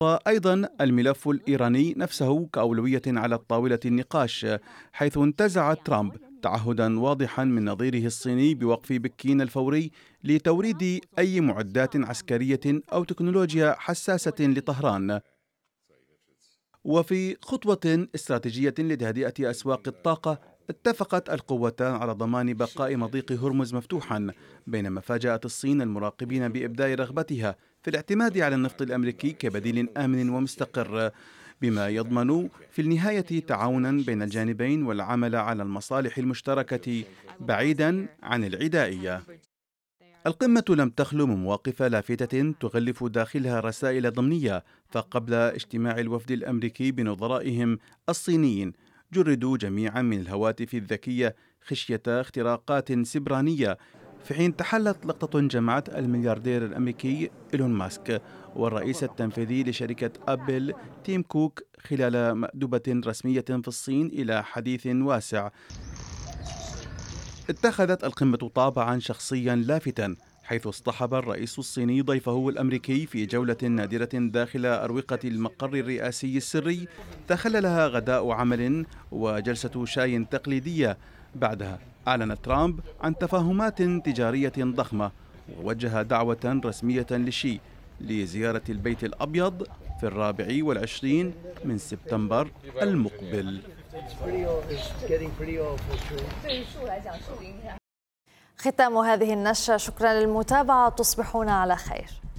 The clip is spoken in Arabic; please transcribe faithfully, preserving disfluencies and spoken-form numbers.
وأيضا الملف الإيراني نفسه كأولوية على طاولة النقاش، حيث انتزع ترامب تعهدا واضحا من نظيره الصيني بوقف بكين الفوري لتوريد أي معدات عسكرية أو تكنولوجيا حساسة لطهران. وفي خطوة استراتيجية لتهدئة أسواق الطاقة، اتفقت القوتان على ضمان بقاء مضيق هرمز مفتوحا، بينما فاجأت الصين المراقبين بإبداء رغبتها في الاعتماد على النفط الأمريكي كبديل آمن ومستقر، بما يضمن في النهاية تعاونا بين الجانبين والعمل على المصالح المشتركة بعيدا عن العدائية. القمة لم تخلو من مواقف لافتة تغلف داخلها رسائل ضمنية، فقبل اجتماع الوفد الأمريكي بنظرائهم الصينيين جردوا جميعا من الهواتف الذكية خشية اختراقات سبرانية، في حين تحلت لقطة جمعت الملياردير الأمريكي إيلون ماسك والرئيس التنفيذي لشركة أبل تيم كوك خلال مأدبة رسمية في الصين إلى حديث واسع. اتخذت القمة طابعا شخصيا لافتا، حيث اصطحب الرئيس الصيني ضيفه الأمريكي في جولة نادرة داخل أروقة المقر الرئاسي السري، تخللها غداء عمل وجلسة شاي تقليدية. بعدها أعلن ترامب عن تفاهمات تجارية ضخمة، ووجه دعوة رسمية لشي لزيارة البيت الأبيض في الرابع والعشرين من سبتمبر المقبل. ختام هذه النشرة، شكرا للمتابعة، تصبحون على خير.